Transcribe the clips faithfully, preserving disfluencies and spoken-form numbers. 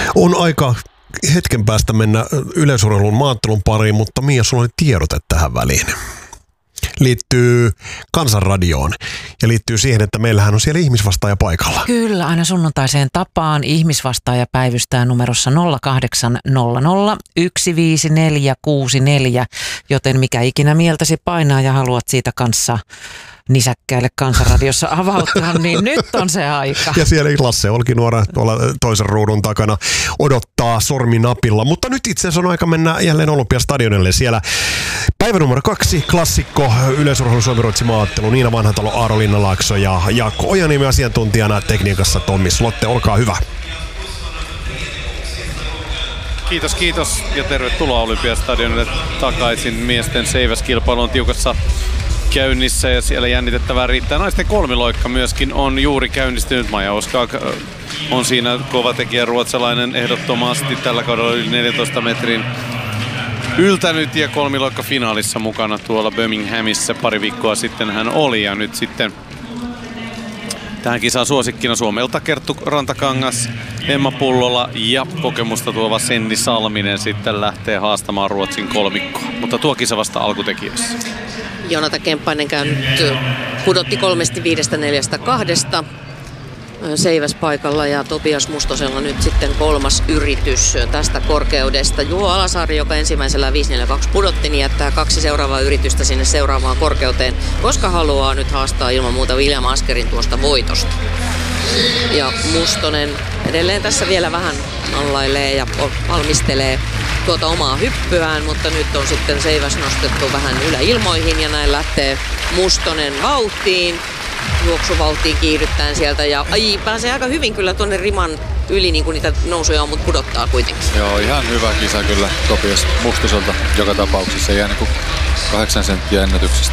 On aika hetken päästä mennä yleisurheilun maantelun pariin, mutta Mia, sulla oli tiedote tähän väliin. Liittyy Kansanradioon ja liittyy siihen, että meillähän on siellä ihmisvastaaja paikalla. Kyllä, aina sunnuntaiseen tapaan ihmisvastaaja päivystää numerossa nolla kahdeksan nolla nolla yksi viisi neljä kuusi neljä, joten mikä ikinä mieltäsi painaa ja haluat siitä kanssa nisäkkäille Kansanradiossa avautua, niin nyt on se aika. Ja siellä Lasse Olkinuora tuolla toisen ruudun takana odottaa sorminapilla. Mutta nyt itse asiassa on aika mennä jälleen Olympiastadionille. Siellä päivä numero kaksi, klassikko, yleisurheilun Suomi-Ruotsi maaottelu, Niina Vanhatalo, Aaro Linnalaakso ja Jaakko Ojaniemi asiantuntijana, tekniikassa Tommi Slotte. Olkaa hyvä. Kiitos, kiitos ja tervetuloa Olympiastadionille takaisin. Miesten seiväskilpailu on tiukassa käynnissä ja siellä jännitettävää riittää. Naisten kolmiloikka myöskin on juuri käynnistynyt. Maja Oskak on siinä kova tekijä, ruotsalainen ehdottomasti tällä kaudella yli neljäntoista metrin yltänyt ja kolmiloikka finaalissa mukana tuolla Birminghamissa pari viikkoa sitten hän oli ja nyt sitten tähän kisaan suosikkina Suomelta Kerttu Rantakangas, Emma Pullola ja kokemusta tuova Senni Salminen sitten lähtee haastamaan Ruotsin kolmikkoa. Mutta tuo kisa vasta alkutekijöissä. Joonatan Kemppainen käynyt pudotti kolmesti viidestä neljästä kahdesta seiväspaikalla ja Topias Mustosella nyt sitten kolmas yritys tästä korkeudesta. Juho Alasaari, joka ensimmäisellä viisi neljä kaksi pudotti, niin jättää kaksi seuraavaa yritystä sinne seuraavaan korkeuteen, koska haluaa nyt haastaa ilman muuta William Askerin tuosta voitosta. Ja Mustonen edelleen tässä vielä vähän nollailee ja valmistelee tuota omaa hyppyään, mutta nyt on sitten seiväs nostettu vähän yläilmoihin ja näin lähtee Mustonen vauhtiin. Juoksuvauhtiin kiihdyttäen sieltä ja ai, pääsee aika hyvin kyllä tuonne riman yli, niin kuin niitä nousuja on, mutta pudottaa kuitenkin. Joo, ihan hyvä kisa kyllä Topias Mustoselta joka tapauksessa, jää niin kuin kahdeksan senttiä ennätyksestä.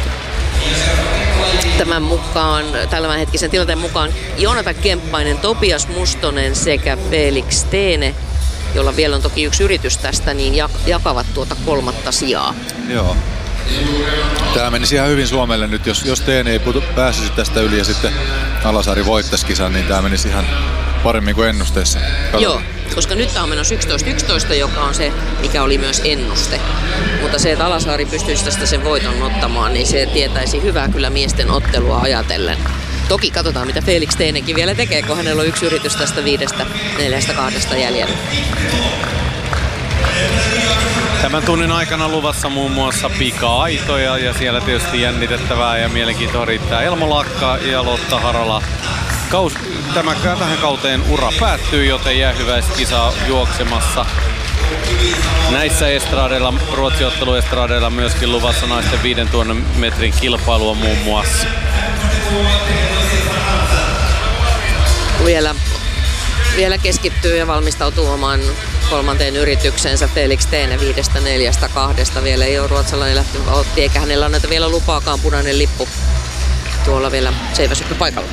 Tämän mukaan, tämän hetkisen tilanteen mukaan Joonatan Kemppainen, Topias Mustonen sekä Felix Stene, jolla vielä on toki yksi yritys tästä, niin jakavat tuota kolmatta sijaa. Joo. Tämä menisi ihan hyvin Suomelle nyt, jos, jos Teene ei putu, pääsisi tästä yli ja sitten Alasaari voittaisi kisan, niin tämä menisi ihan paremmin kuin ennusteessa. Katsotaan. Joo, koska nyt tämä on menossa yksitoista yksitoista, joka on se, mikä oli myös ennuste. Mutta se, että Alasaari pystyisi tästä sen voiton ottamaan, niin se tietäisi hyvää kyllä miesten ottelua ajatellen. Toki katsotaan, mitä Felix Teenekin vielä tekee, kun hänellä on yksi yritys tästä viidestä neljästä kahdesta jäljellä. Tämän tunnin aikana luvassa muun muassa pika-aitoja ja siellä tietysti jännitettävää ja mielenkiintoa riittää Elmo Lakka ja Lotta Harala. Kaus, tämä, tähän kauteen ura päättyy, joten jäähyväiskisaa juoksemassa. Näissä estradeilla, Ruotsi-otteluestradeilla myöskin luvassa naisten viidentuhannen metrin kilpailua muun muassa. Vielä, vielä keskittyy ja valmistautuu omaan kolmanteen yrityksensä Felix Teene viidestä neljästä kahdesta. Vielä ei ole ruotsalainen lähty otti, eikä hänellä ole näitä vielä lupaakaan, punainen lippu tuolla vielä seiväsyppy paikalla.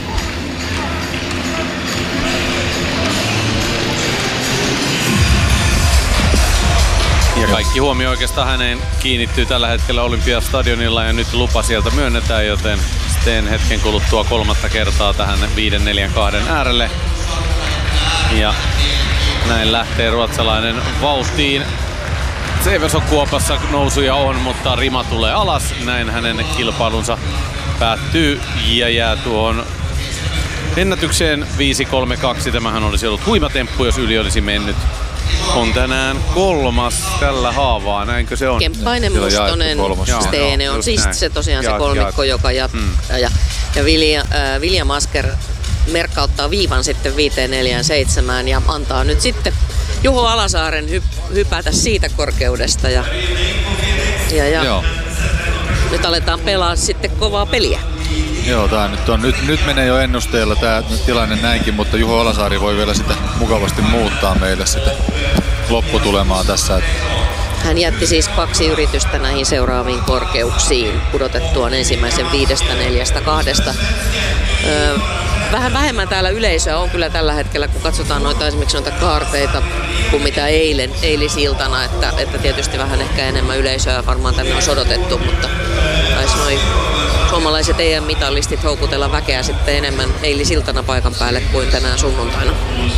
Ja kaikki huomio oikeastaan häneen kiinnittyy tällä hetkellä Olympiastadionilla ja nyt lupa sieltä myönnetään, joten Steen hetken kuluttua kolmatta kertaa tähän viiden neljän kahden äärelle. Ja näin lähtee ruotsalainen vauhtiin. Seiväs on kuopassa, nousuja on, mutta rima tulee alas. Näin hänen kilpailunsa päättyy ja jää tuohon ennätykseen viisi kolme kaksi. Tämähän olisi ollut huima temppu, jos yli olisi mennyt. On tänään kolmas tällä haavaa, näinkö se on? Kemppainen, Mustonen, Stene on siis näin. Se tosiaan jaat, se kolmikko, jaat. joka jatkaa. Mm. Ja, ja William, äh, William Asker merkkauttaa viivan sitten viiteen neljään seitsemään ja antaa nyt sitten Juho Alasaaren hyp- hypätä siitä korkeudesta. Ja, ja, ja nyt aletaan pelaa sitten kovaa peliä. Joo, tää nyt, on, nyt, nyt menee jo ennusteella tämä tilanne näinkin, mutta Juho Alasaari voi vielä sitä mukavasti muuttaa meille sitä lopputulemaa tässä. Hän jätti siis kaksi yritystä näihin seuraaviin korkeuksiin pudotettuaan ensimmäisen viidestä neljästä kahdesta. Öö, vähän vähemmän täällä yleisöä on kyllä tällä hetkellä, kun katsotaan noita esimerkiksi noita kaarteita kuin mitä eilen, eilisiltana, että, että tietysti vähän ehkä enemmän yleisöä varmaan tänne on odotettu, mutta taisi noin suomalaiset E M-mitallistit houkutella väkeä sitten enemmän eilisiltana paikan päälle kuin tänään sunnuntaina.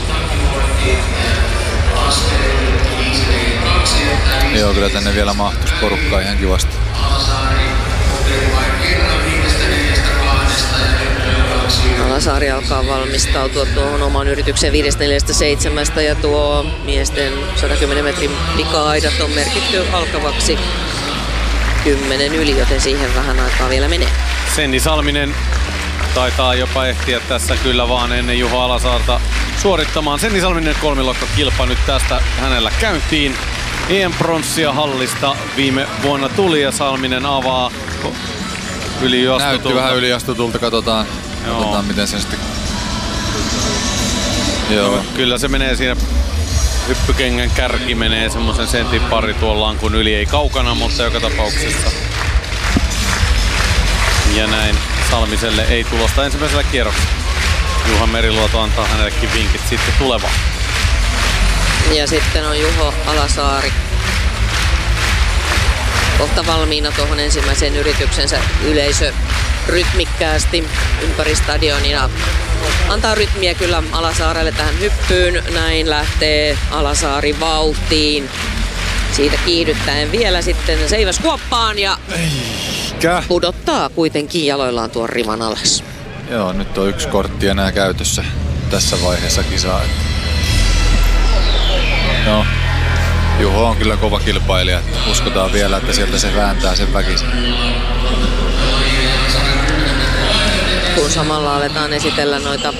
Joo, kyllä tänne vielä mahtuisi porukkaa ihan kivasti. Alasaari alkaa valmistautua tuohon oman yrityksen viisi neljä seitsemän ja tuo miesten sata kymmenen metrin pika-aidat on merkitty alkavaksi kymmenen yli, joten siihen vähän aikaa vielä menee. Senni Salminen taitaa jopa ehtiä tässä kyllä vaan ennen Juho Alasaarta suorittamaan. Senni Salminen kolmiloikkakilpa nyt tästä hänellä käyntiin. E M-pronssia hallista viime vuonna tuli ja Salminen avaa yliastutulta. Näytti vähän yliastutulta, katsotaan, katsotaan miten se sitten... Joo. Kyllä se menee siinä, hyppykengän kärki menee semmoisen sentin pari tuollaan kun yli, ei kaukana, mutta joka tapauksessa. Ja näin Salmiselle ei tulosta ensimmäisellä kierroksella. Juha Meriluoto antaa hänellekin vinkit sitten tulevaan. Ja sitten on Juho Alasaari kohta valmiina tuohon ensimmäiseen yrityksensä. Yleisö rytmikkäästi ympäri stadionia antaa rytmiä kyllä Alasaarelle tähän hyppyyn. Näin lähtee Alasaari vauhtiin. Siitä kiihdyttäen vielä sitten seiväs kuoppaan ja Eikä. pudottaa kuitenkin jaloillaan tuon riman alas. Joo, nyt on yksi kortti enää käytössä tässä vaiheessa kisaa. No, Juho on kyllä kova kilpailija. Uskotaan vielä, että sieltä se vääntää sen väkisin. Kun samalla aletaan esitellä noita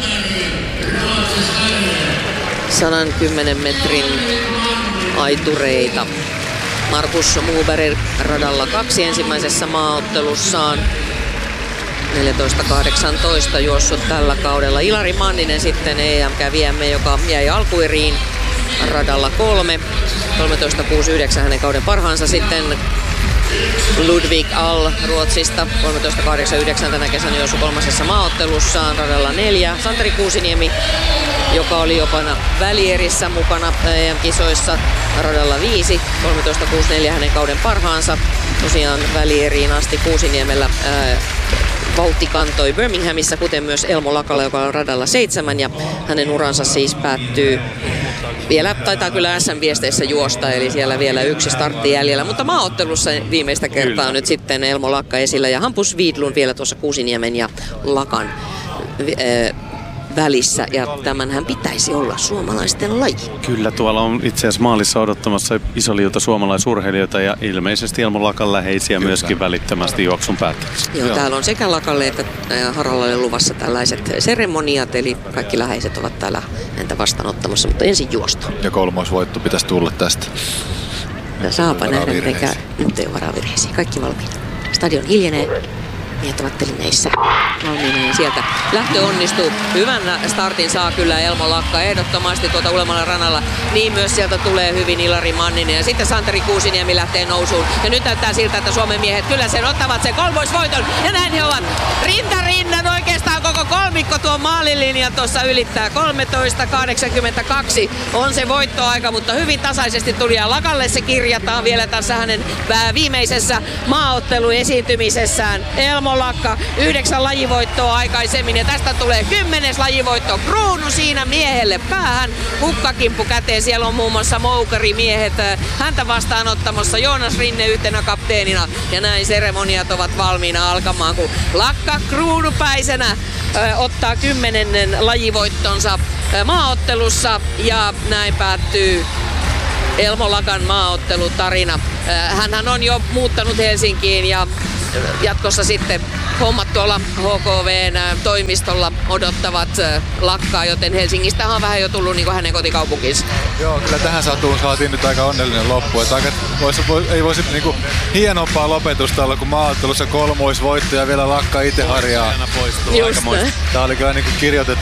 sata kymmenen metrin aitureita. Markus Muberg radalla kaksi ensimmäisessä maaottelussaan. neljätoista kahdeksantoista juossut tällä kaudella. Ilari Manninen sitten E M-kävijämme, joka jäi alkueriin radalla kolme. kolmetoista kuusikymmentäyhdeksän hänen kauden parhaansa. Sitten Ludvig All Ruotsista kolmetoista kahdeksankymmentäyhdeksän tänä kesänä juossut kolmasessa maaottelussaan radalla neljä. Santeri Kuusiniemi, joka oli jopa välierissä mukana E M-kisoissa radalla viisi. kolmetoista kuusikymmentäneljä hänen kauden parhaansa. Tosiaan välieriin asti Kuusiniemellä ää, vauhti kantoi Birminghamissa, kuten myös Elmo Lakala, joka on radalla seitsemän, ja hänen uransa siis päättyy vielä, taitaa kyllä S M-viesteissä juosta, eli siellä vielä yksi startti jäljellä, mutta maaottelussa viimeistä kertaa kyllä. Nyt sitten Elmo Lakka esillä ja Hampus Widlund vielä tuossa Kuusiniemen ja Lakan äh, välissä, ja tämänhän pitäisi olla suomalaisten laji. Kyllä, tuolla on itse asiassa maalissa odottamassa iso liuta suomalaisurheilijoita ja ilmeisesti Elmo Lakan läheisiä Kyllä. myöskin välittömästi juoksun päätteeksi. Joo, Joo, täällä on sekä Lakalle että Harallalle luvassa tällaiset seremoniat, eli kaikki läheiset ovat täällä häntä vastaanottamassa, mutta ensin juosta. Ja kolmoisvoitto pitäisi tulla tästä. Ja saapa nähdä, mikä nyt ei ole varavirheisiä. Kaikki valmiina. Stadion hiljenee. Miehet ovat telineissä valmiina ja sieltä lähtö onnistuu. Hyvän startin saa kyllä Elmo Lakka ehdottomasti tuota Ulemalla ranalla. Niin myös sieltä tulee hyvin Ilari Manninen ja sitten Santeri Kuusiniemi lähtee nousuun. Ja nyt näyttää siltä, että Suomen miehet kyllä sen ottavat sen kolmoisvoiton. Ja näin he ovat rinta rinnan oikeastaan koko kolmikko tuon maalilinjan tuossa ylittää. kolmetoista kahdeksankymmentäkaksi on se voittoaika, mutta hyvin tasaisesti tuli ja Lakalle se kirjataan vielä tässä hänen viimeisessä maaottelun esiintymisessään. Elmo Lakka, yhdeksän lajivoittoa aikaisemmin ja tästä tulee kymmenes lajivoitto. Kruunu siinä miehelle päähän, kukkakimpu käteen. Siellä on muun muassa moukarimiehet häntä vastaanottamassa. Joonas Rinne yhtenä kapteenina ja näin seremoniat ovat valmiina alkamaan, kun Lakka kruunupäisenä ö, ottaa kymmenennen lajivoittonsa ö, maaottelussa ja näin päättyy Elmo Lakan maaottelutarina. Hänhän on jo muuttanut Helsinkiin ja jatkossa sitten hommat tuolla H K V:n toimistolla odottavat Lakkaa, joten Helsingistä on vähän jo tullut niin kuin hänen kotikaupunkinsa. Joo, kyllä tähän satuun saatiin nyt aika onnellinen loppu. Että aika, voisi, ei voisi niin kuin hienompaa lopetusta olla, kun maaottelussa kolmoisvoitto ja vielä Lakka itse harjaa. Just. Tämä oli kyllä niin kuin kirjoitettu